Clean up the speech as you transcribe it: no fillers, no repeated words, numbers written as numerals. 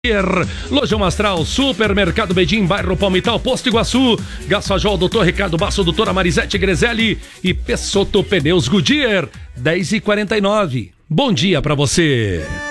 Lojão Astral, Supermercado Bedim, bairro Palmital, Posto Iguaçu, Gasfajol, Doutor Ricardo Basso, Doutora Marisete Grezelli e Pessotto Pneus Goodyear, 10h49. Bom dia pra você.